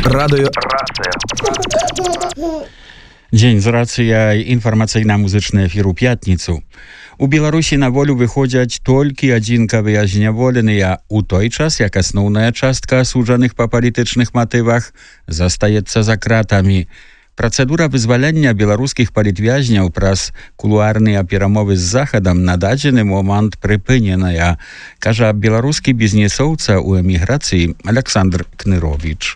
Рацыя. Дзень з рацыя інфармацыйна-музычны эфір у пятніцу. У Беларусі на волю выходзяць толькі адзінкавыя зняволеныя, у той час, як асноўная частка асуджаных па палітычных матывах застаецца за кратамі. Працэдура вызвалення беларускіх палітвязняў праз кулуарныя перамовы з Захадам на дадзены момант прыпыненая, кажа беларускі бізнесоўца ў эміграцыі Александр Кнырович.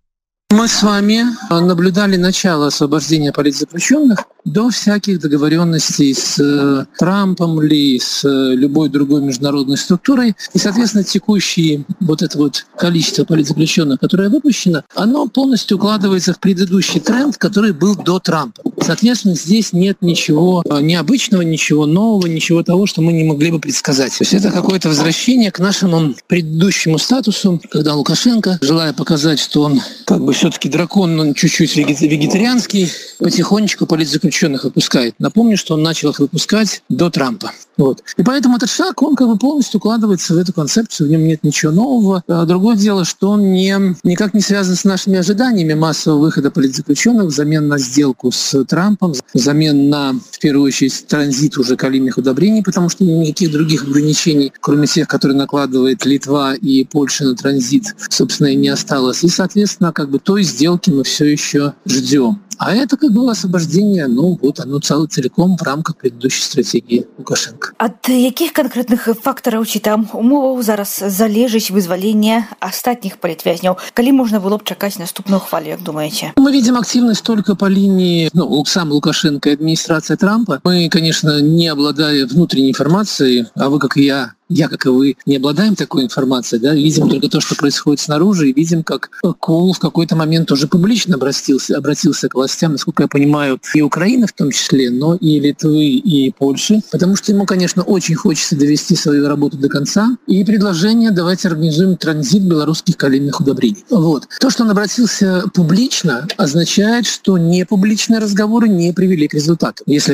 Мы с вами наблюдали начало освобождения политзаключенных до всяких договоренностей с Трампом или с любой другой международной структурой. И, соответственно, текущее это количество политзаключенных, которое выпущено, оно полностью укладывается в предыдущий тренд, который был до Трампа. Соответственно, здесь нет ничего необычного, ничего нового, ничего того, что мы не могли бы предсказать. То есть это какое-то возвращение к нашему предыдущему статусу, когда Лукашенко, желая показать, что он все-таки дракон, он чуть-чуть вегетарианский, потихонечку политзаключенных выпускает. Напомню, что он начал их выпускать до Трампа. И поэтому этот шаг, он полностью укладывается в эту концепцию, в нем нет ничего нового. А другое дело, что он никак не связан с нашими ожиданиями массового выхода политзаключенных взамен на сделку с Трампом, взамен на, в первую очередь, транзит уже калийных удобрений, потому что никаких других ограничений, кроме тех, которые накладывает Литва и Польша на транзит, собственно, и не осталось. И, соответственно, той сделки мы все еще ждем. А это освобождение, оно целиком в рамках предыдущей стратегии Лукашенко. От яких конкретных факторов ці там умоваў зараз залежыць вызваление остатніх палітвязняў? Калі можна было б чакаць наступную хвалю, як думаете? Мы видим активность только по линии сам Лукашенко и администрация Трампа. Мы, конечно, не обладая внутренней информацией, а вы, как и я, как и вы, не обладаем такой информацией, видим только то, что происходит снаружи, и видим, как Кол в какой-то момент уже публично обратился к властям, насколько я понимаю, и Украины в том числе, но и Литвы, и Польши, потому что ему, конечно, очень хочется довести свою работу до конца, и предложение «давайте организуем транзит белорусских калийных удобрений». То, что он обратился публично, означает, что непубличные разговоры не привели к результату. Если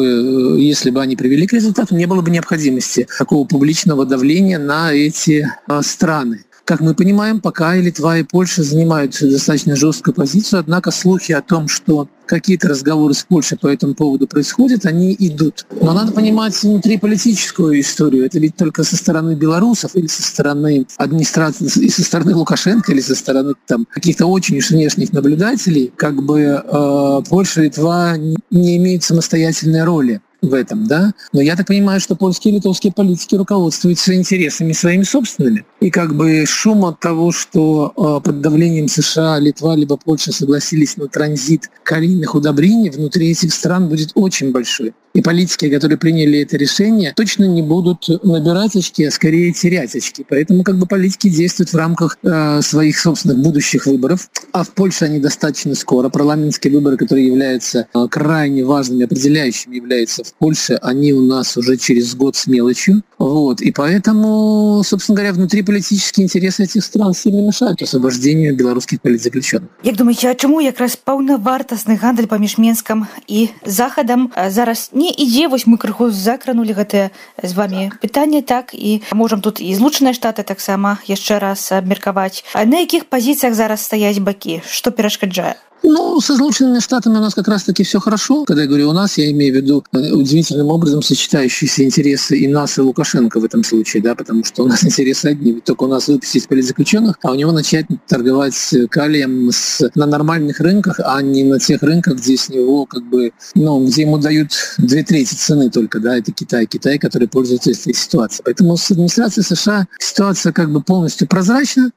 бы они привели к результату, не было бы необходимости такого публичного давления на эти страны. Как мы понимаем, пока и Литва, и Польша занимают достаточно жесткую позицию, однако слухи о том, что какие-то разговоры с Польшей по этому поводу происходят, они идут. Но надо понимать внутриполитическую историю. Это ведь только со стороны белорусов или со стороны администрации, и со стороны Лукашенко, или со стороны каких-то очень уж внешних наблюдателей, Польша и Литва не имеют самостоятельной роли в этом, Но я так понимаю, что польские и литовские политики руководствуются интересами своими собственными. И шум от того, что под давлением США Литва либо Польша согласились на транзит калийных удобрений, внутри этих стран будет очень большой. И политики, которые приняли это решение, точно не будут набирать очки, а скорее терять очки. Поэтому политики действуют в рамках своих собственных будущих выборов. А в Польше они достаточно скоро. Парламентские выборы, которые являются крайне важными, определяющими являются в Польше, они у нас уже через год с мелочью. И поэтому, собственно говоря, внутриполитические интересы этих стран сильно мешают освобождению белорусских политзаключенных. Як думаете, а чому якраз паўнавартасны гандаль паміж Мінскам і Захадам зараз не ідзе? Мы крыху закранули гэтае з вами пытанне, і можам тут і Злучаныя Штаты таксама яшчэ раз абмеркаваць. А на якіх пазіцыях зараз стаяць бакі? Што перашкаджае? Со Соединенными Штатами у нас как раз-таки все хорошо. Когда я говорю «у нас», я имею в виду удивительным образом сочетающиеся интересы и нас, и Лукашенко в этом случае, потому что у нас интересы одни, ведь только у нас выпустить политзаключенных, а у него начать торговать калием на нормальных рынках, а не на тех рынках, где с него где ему дают 2/3 цены только, это Китай, который пользуется этой ситуацией. Поэтому с администрацией США ситуация полностью прозрачна.